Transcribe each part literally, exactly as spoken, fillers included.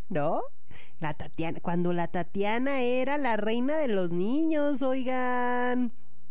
¿no? La Tatiana, cuando la Tatiana era la reina de los niños, oigan.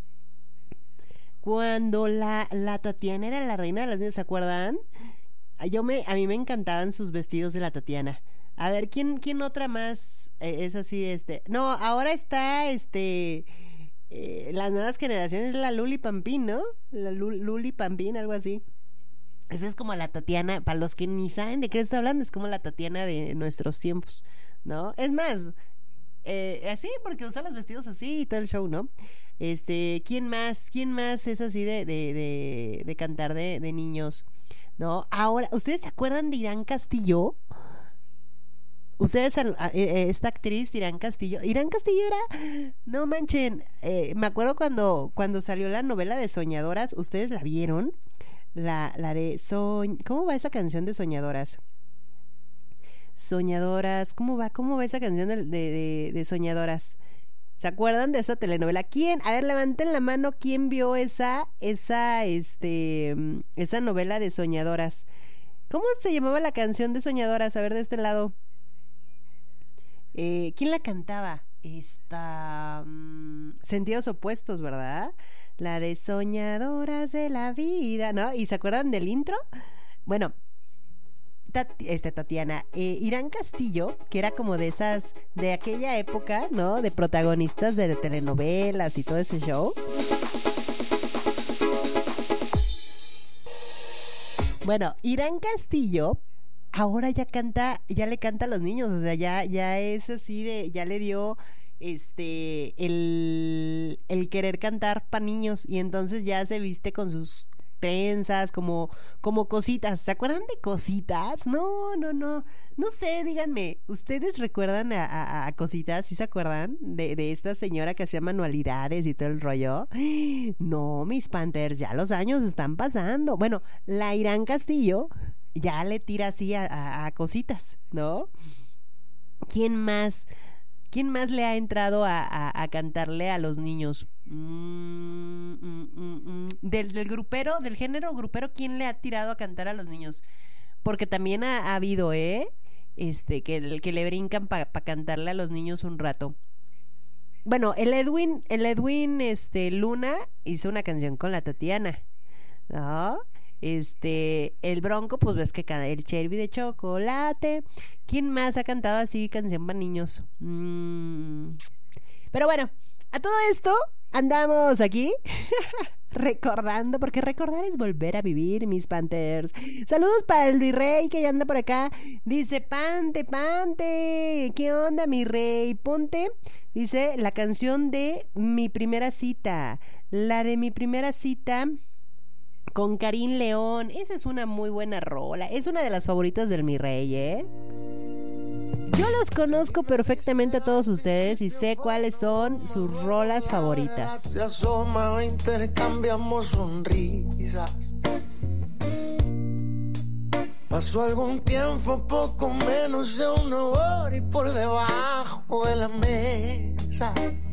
Cuando la, la Tatiana era la reina de los niños, ¿se acuerdan? Yo me, a mí me encantaban sus vestidos de la Tatiana. A ver, ¿quién, quién otra más eh, es así, este? No, ahora está, este, eh, las nuevas generaciones, la Luli Pampín, ¿no? La Lu- Luli Pampín, algo así. Esa es como la Tatiana, para los que ni saben de qué está hablando, es como la Tatiana de nuestros tiempos, ¿no? Es más, eh, así, porque usa los vestidos así y todo el show, ¿no? Este, ¿quién más? ¿Quién más es así de, de, de, de cantar de, de niños? ¿No? Ahora, ¿ustedes se acuerdan de Irán Castillo? Ustedes, al- a- eh, esta actriz, Irán Castillo. Irán Castillo era, no manchen, eh, me acuerdo cuando, cuando salió la novela de Soñadoras, ¿ustedes la vieron? La, la de Soñ... ¿Cómo va esa canción de Soñadoras? Soñadoras, ¿cómo va? ¿Cómo va esa canción de, de, de- de Soñadoras? ¿Se acuerdan de esa telenovela? ¿Quién? A ver, levanten la mano, ¿quién vio esa, esa, este, mm, esa novela de Soñadoras? ¿Cómo se llamaba la canción de Soñadoras? A ver, de este lado. Eh, ¿quién la cantaba? Esta... mm, Sentidos opuestos, ¿verdad? La de Soñadoras de la vida, ¿no? ¿Y se acuerdan del intro? Bueno, Tat- este, Tatiana, eh, Irán Castillo, que era como de esas, de aquella época, ¿no? De protagonistas de telenovelas y todo ese show. Bueno, Irán Castillo ahora ya canta, ya le canta a los niños, o sea, ya, ya es así de, ya le dio este el, el querer cantar para niños y entonces ya se viste con sus trenzas, como, como cositas. ¿Se acuerdan de cositas? No, no, no. No sé, díganme, ¿ustedes recuerdan a, a- a cositas? ¿Sí se acuerdan de, de esta señora que hacía manualidades y todo el rollo? No, mis Panthers, ya los años están pasando. Bueno, la Irán Castillo ya le tira así a, a- a cositas, ¿no? ¿Quién más? ¿Quién más le ha entrado a, a- a cantarle a los niños? Mm, mm, mm, mm. Del, del grupero, del género grupero, ¿quién le ha tirado a cantar a los niños? Porque también ha, ha habido, ¿eh? Este, que, el- que le brincan para cantarle a los niños un rato. Bueno, el Edwin, el Edwin, este, Luna hizo una canción con la Tatiana, ¿no? Este, el Bronco, pues ves que canta el Cherby de chocolate. ¿Quién más ha cantado así canción para niños? Mm. Pero bueno, a todo esto andamos aquí recordando, porque recordar es volver a vivir, mis Panthers. Saludos para el Virrey que ya anda por acá. Dice, Pante, Pante, ¿qué onda, mi rey? Ponte, dice, la canción de Mi Primera Cita. La de Mi Primera Cita con Karim León. Esa es una muy buena rola. Es una de las favoritas del Mi Rey, ¿eh? Yo los conozco perfectamente a todos ustedes y sé cuáles son sus rolas favoritas. Se asoma, intercambiamos sonrisas. Pasó algún tiempo, poco menos de una hora y por debajo de la mesa